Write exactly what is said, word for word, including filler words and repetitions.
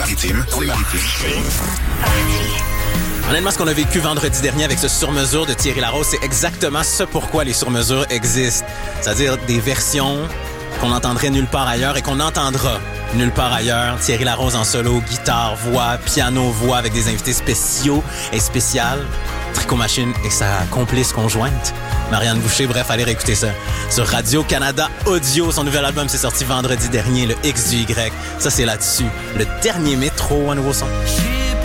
maritimes, dans les maritimes. Honnêtement, ce qu'on a vécu vendredi dernier avec ce sur-mesure de Thierry Larose, c'est exactement ce pourquoi les sur-mesures existent. C'est-à-dire des versions qu'on entendrait nulle part ailleurs et qu'on entendra nulle part ailleurs. Thierry Larose en solo, guitare, voix, piano, voix avec des invités spéciaux et spéciales. Tricot Machine et sa complice conjointe, Marianne Boucher. Bref, allez réécouter ça sur Radio-Canada Audio. Son nouvel album s'est sorti vendredi dernier, le X du Y. Ça, c'est là-dessus. Le dernier métro, un nouveau son.